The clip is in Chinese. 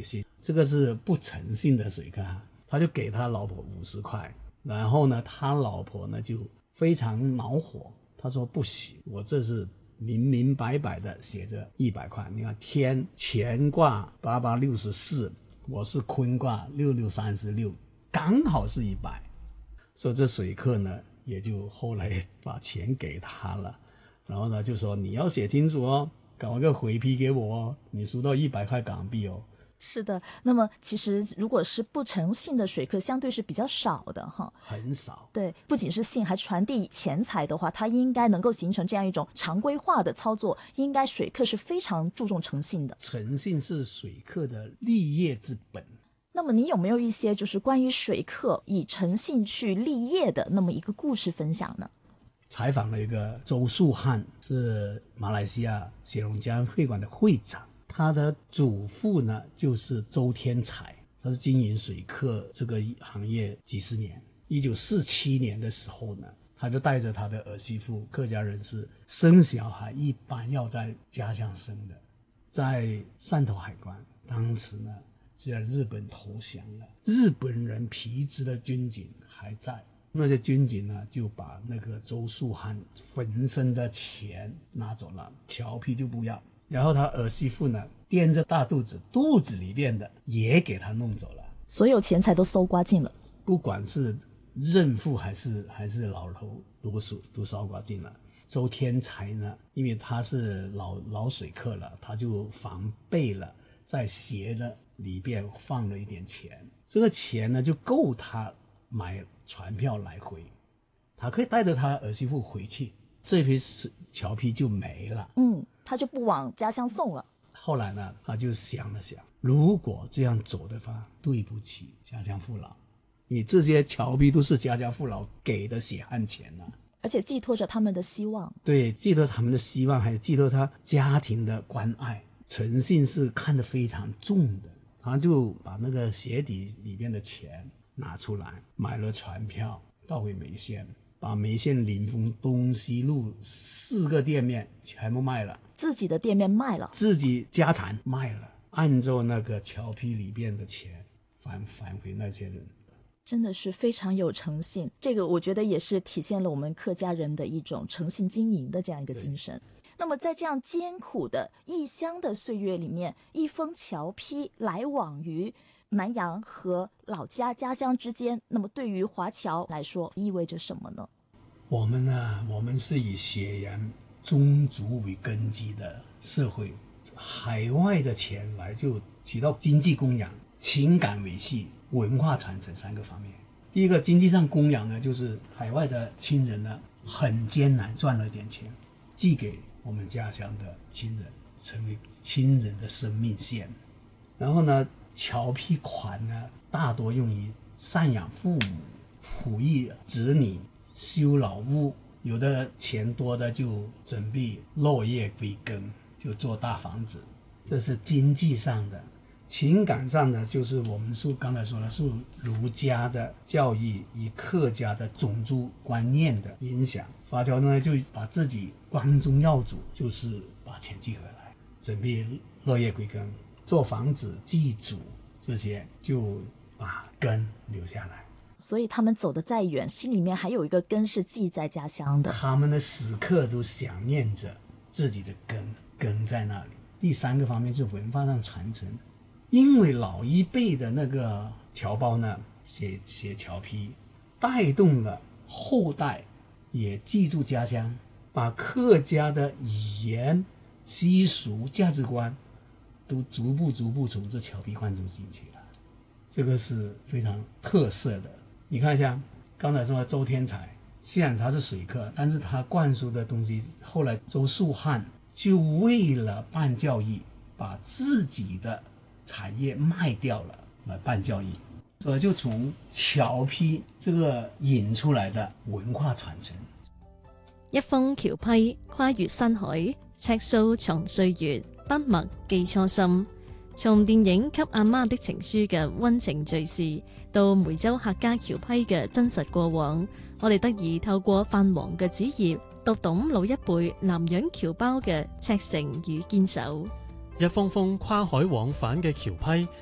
去，这个是不诚信的水客，他就给他老婆50块，然后呢，他老婆呢就非常恼火，他说不行，我这是明明白白的写着100块，你看天乾卦8864，我是坤卦6636，刚好是100，所以这水客呢也就后来把钱给他了，然后呢就说你要写清楚哦，搞个回批给我哦，你输到100块港币哦。 是的，那么其实如果是不诚信的水客相对是比较少的哈， 很少。 对，不仅是信还传递钱财的话，它应该能够形成这样一种常规化的操作，应该水客是非常注重诚信的。 诚信是水客的立业之本。 那么你有没有一些就是关于水客以诚信去立业的那么一个故事分享呢？ 采访了一个周树汉，是马来西亚雪龙江会馆的会长，他的祖父呢就是周天才，他是经营水客这个行业几十年。1947年的时候呢，他就带着他的儿媳妇，客家人是生小孩一般要在家乡生的，在汕头海关，当时呢虽然日本投降了，日本人皮质的军警还在，那些军警呢就把那个周树汉浑身的钱拿走了，侨批就不要，然后他儿媳妇呢掂着大肚子，肚子里面的也给他弄走了， 所有钱财都搜刮尽了， 不管是孕妇还是老头都烧刮尽了。周天才呢，因为他是老水客了，他就防备了，在鞋的里边放了一点钱，这个钱呢就够他买船票来回，他可以带着他儿媳妇回去，这批侨批就没了。 他就不往家乡送了。 后来呢，他就想了想，如果这样走的话，对不起家乡父老，你这些侨批都是家乡父老给的血汗钱啊， 而且寄托着他们的希望。 对，寄托他们的希望，还有寄托他家庭的关爱，诚信是看得非常重的。他就把那个鞋底里面的钱拿出来，买了船票到回梅县，把梅县临风东西路4个店面全部卖了， 自己的店面卖了， 自己家产卖了，按照那个侨批里边的钱返回那些人。 真的是非常有诚信，这个我觉得也是体现了我们客家人的一种诚信经营的这样一个精神。那么在这样艰苦的异乡的岁月里面，一封侨批来往于南洋和老家乡之间，那么对于华侨来说意味着什么呢？ 我们是以血缘宗族为根基的社会，海外的钱来就起到经济供养、情感维系、文化传承3个方面。第一个经济上供养呢，就是海外的亲人呢很艰难赚了点钱，寄给我们家乡的亲人，成为亲人的生命线。然后呢，侨批款呢大多用于赡养父母、抚育子女、修老屋，有的钱多的就准备落叶归根，就做大房子，这是经济上的。情感上的就是我们刚才说了，是儒家的教育与客家的种族观念的影响。华侨呢就把自己光宗耀祖，就是把钱寄回来，准备落叶归根，做房子祭祖，这些就把根留下来。 所以他们走得再远，心里面还有一个根是记在家乡的， 他们的时刻都想念着自己的根在那里。第3个方面是文化上传承，因为老一辈的那个侨胞呢写侨批，带动了后代也记住家乡，把客家的语言、习俗、价值观都逐步从这侨批灌注进去了，这个是非常特色的。你看一下刚才说的周天才，虽然他是水客，但是他灌输的东西，后来周树汉就为了办教育，把自己的产业卖掉了来办教育，所以就从侨批这个引出来的文化傳承。 一封僑批跨越山海，尺數藏歲月，筆墨記初心。從電影《給阿媽的情書》嘅溫情敘事，到梅州客家僑批嘅真實過往，我哋得以透過泛黃嘅紙頁，讀懂老一輩南洋僑胞嘅赤誠與堅守。 一封封跨海往返嘅僑批